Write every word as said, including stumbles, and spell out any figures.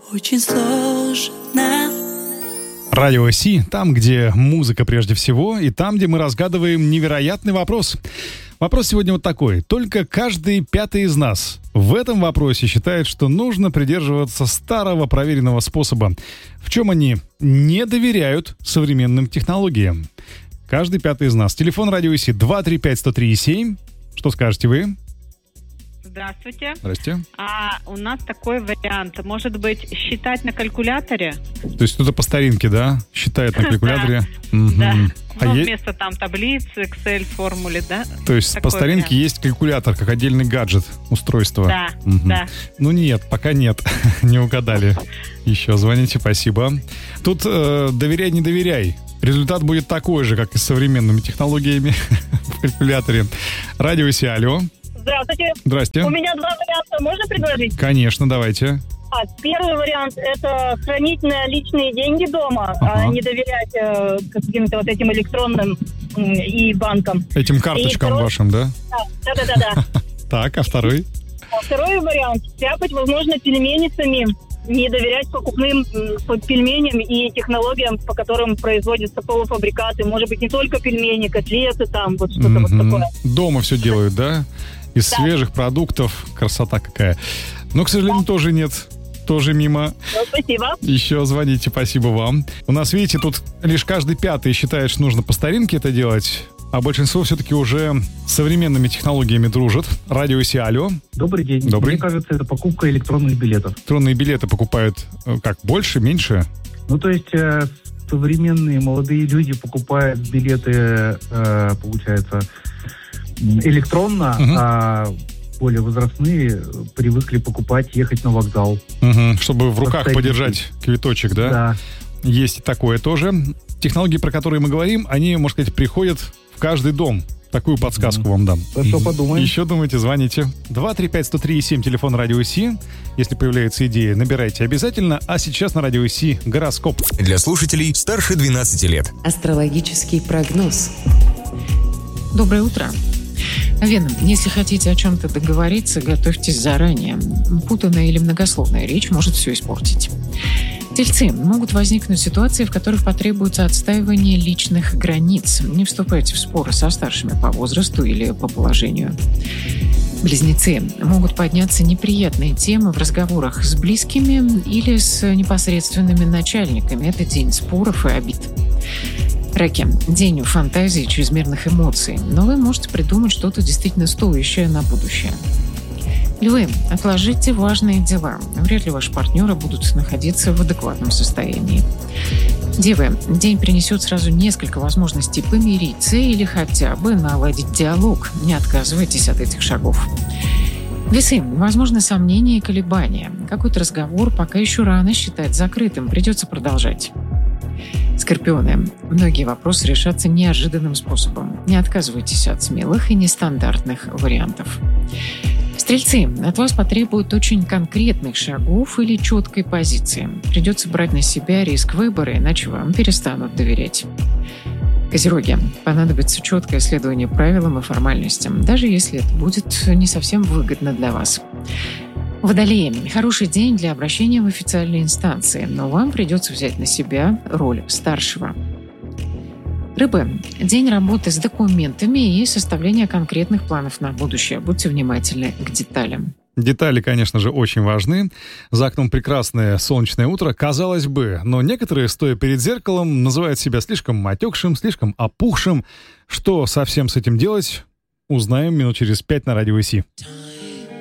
очень сложно. Радио Си, там, где музыка прежде всего, и там, где мы разгадываем невероятный вопрос. Вопрос сегодня вот такой. Только каждый пятый из нас в этом вопросе считает, что нужно придерживаться старого проверенного способа. В чем они не доверяют современным технологиям? Каждый пятый из нас. Телефон Радио Си два три пять сто три семь. Что скажете вы? Здравствуйте. Здрасте. А у нас такой вариант. Может быть, считать на калькуляторе? То есть кто-то по старинке, да? Считает на калькуляторе? Да. А Ну, е- вместо там таблицы, Excel, формулы, да? То есть Такой по старинке вариант. есть калькулятор, как отдельный гаджет, устройство? Да, Мгм. да. Ну нет, пока нет. Не угадали. Еще звоните, спасибо. Тут э, доверяй, не доверяй. Результат будет такой же, как и с современными технологиями в калькуляторе. Радио Си, алло. Здравствуйте. Здрасте. У меня два варианта. Можно предложить? Конечно, давайте. А, первый вариант – это хранить наличные деньги дома, Ага. а не доверять э, каким-то вот этим электронным м, и банкам. Этим карточкам второй- вашим, да? Да-да-да. Так, а второй? А второй вариант – стряпать, возможно, пельмени самим. Не доверять покупным м, пельменям и технологиям, по которым производятся полуфабрикаты. Может быть, не только пельмени, котлеты, там вот что-то вот Мгм. такое. Дома все делают, да? Из Да. свежих продуктов. Красота какая. Но, к сожалению, тоже нет. Тоже мимо. Ну, спасибо. Еще звоните, спасибо вам. У нас, видите, тут лишь каждый пятый считает, что нужно по старинке это делать, а большинство все-таки уже с современными технологиями дружит. Радио Си, алло. Добрый день. Добрый. Мне кажется, это покупка электронных билетов. Электронные билеты покупают э, как, больше, меньше? Ну, то есть э, современные молодые люди покупают билеты, э, получается, м, электронно, Мгм. а более возрастные привыкли покупать, ехать на вокзал. Мгм, чтобы в руках По подержать квиточек, да? Да. Есть и такое тоже. Технологии, про которые мы говорим, они, можно сказать, приходят в каждый дом. Такую подсказку вам дам. Хорошо, подумаем. Еще думайте, звоните. два три пять сто три семь, телефон Радио Си. Если появляется идея, набирайте обязательно. А сейчас на Радио Си гороскоп. Для слушателей старше двенадцати лет. Астрологический прогноз. Доброе утро. Вена, если хотите о чем-то договориться, готовьтесь заранее. Путанная или многословная речь может все испортить. Тельцы. Могут возникнуть ситуации, в которых потребуется отстаивание личных границ. Не вступайте в споры со старшими по возрасту или по положению. Близнецы. Могут подняться неприятные темы в разговорах с близкими или с непосредственными начальниками. Это день споров и обид. Раки. День фантазии и чрезмерных эмоций. Но вы можете придумать что-то действительно стоящее на будущее. Львы. Отложите важные дела. Вряд ли ваши партнеры будут находиться в адекватном состоянии. Девы. День принесет сразу несколько возможностей помириться или хотя бы наладить диалог. Не отказывайтесь от этих шагов. Весы. Возможно, сомнения и колебания. Какой-то разговор пока еще рано считать закрытым. Придется продолжать. Скорпионы. Многие вопросы решатся неожиданным способом. Не отказывайтесь от смелых и нестандартных вариантов. Стрельцы. От вас потребуют очень конкретных шагов или четкой позиции. Придется брать на себя риск выбора, иначе вам перестанут доверять. Козероги. Понадобится четкое следование правилам и формальностям, даже если это будет не совсем выгодно для вас. Водолеи. Хороший день для обращения в официальные инстанции, но вам придется взять на себя роль старшего. Рыбы. День работы с документами и составления конкретных планов на будущее. Будьте внимательны к деталям. Детали, конечно же, очень важны. За окном прекрасное солнечное утро, казалось бы, но некоторые, стоя перед зеркалом, называют себя слишком отекшим, слишком опухшим. Что совсем с этим делать, узнаем минут через пять на Радио Си.